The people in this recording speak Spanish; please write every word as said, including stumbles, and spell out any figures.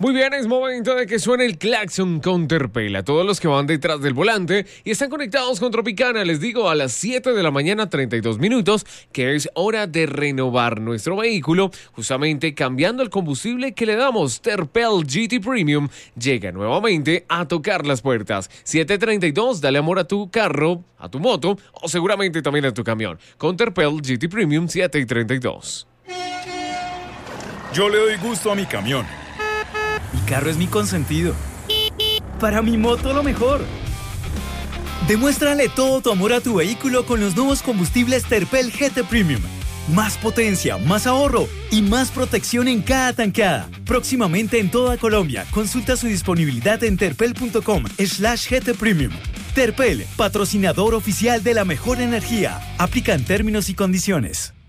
Muy bien, es momento de que suene el claxon con Terpel. A todos los que van detrás del volante y están conectados con Tropicana, les digo a las siete de la mañana, treinta y dos minutos, que es hora de renovar nuestro vehículo, justamente cambiando el combustible que le damos. Terpel G T Premium llega nuevamente a tocar las puertas. siete treinta y dos, dale amor a tu carro, a tu moto o seguramente también a tu camión. Con Terpel G T Premium siete treinta y dos. Yo le doy gusto a mi camión. Mi carro es mi consentido. Para mi moto lo mejor. Demuéstrale todo tu amor a tu vehículo con los nuevos combustibles Terpel G T Premium. Más potencia, más ahorro y más protección en cada tankada. Próximamente en toda Colombia. Consulta su disponibilidad en terpel.com slash GT Premium. Terpel, patrocinador oficial de la mejor energía. Aplican términos y condiciones.